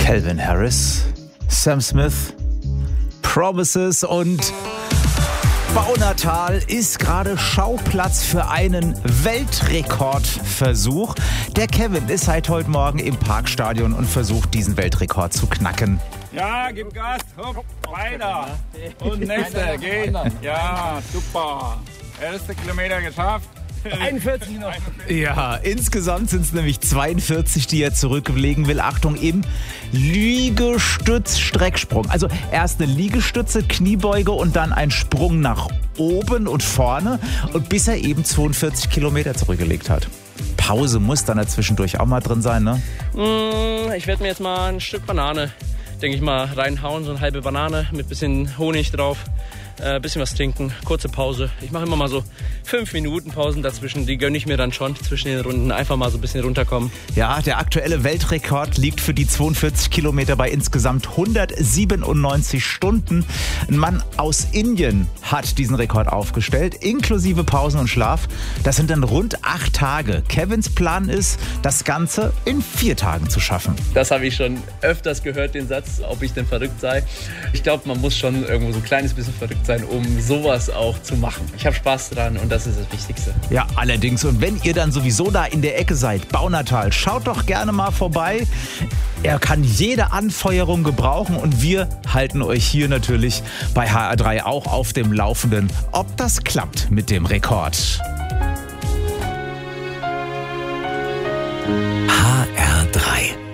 Calvin Harris, Sam Smith, Promises und Baunatal ist gerade Schauplatz für einen Weltrekordversuch. Der Kevin ist seit heute Morgen im Parkstadion und versucht, diesen Weltrekord zu knacken. Ja, gib Gas, hopp, weiter. Und nächste, geht. Ja, super. Erste Kilometer geschafft. 41 noch. Ja, insgesamt sind es nämlich 42, die er zurücklegen will. Achtung, im Liegestütz-Strecksprung. Also erst eine Liegestütze, Kniebeuge und dann ein Sprung nach oben und vorne. Und bis er eben 42 Kilometer zurückgelegt hat. Pause muss dann dazwischendurch auch mal drin sein, ne? Ich werde mir jetzt mal ein Stück Banane, denke ich mal, reinhauen. So eine halbe Banane mit bisschen Honig drauf. Bisschen was trinken, kurze Pause. Ich mache immer mal so 5 Minuten Pausen dazwischen. Die gönne ich mir dann schon zwischen den Runden. Einfach mal so ein bisschen runterkommen. Ja, der aktuelle Weltrekord liegt für die 42 Kilometer bei insgesamt 197 Stunden. Ein Mann aus Indien hat diesen Rekord aufgestellt, inklusive Pausen und Schlaf. Das sind dann rund 8 Tage. Kevins Plan ist, das Ganze in 4 Tagen zu schaffen. Das habe ich schon öfters gehört, den Satz, ob ich denn verrückt sei. Ich glaube, man muss schon irgendwo so ein kleines bisschen verrückt sein, um sowas auch zu machen. Ich habe Spaß dran und das ist das Wichtigste. Ja, allerdings. Und wenn ihr dann sowieso da in der Ecke seid, Baunatal, schaut doch gerne mal vorbei. Er kann jede Anfeuerung gebrauchen und wir halten euch hier natürlich bei HR3 auch auf dem Laufenden, ob das klappt mit dem Rekord. HR3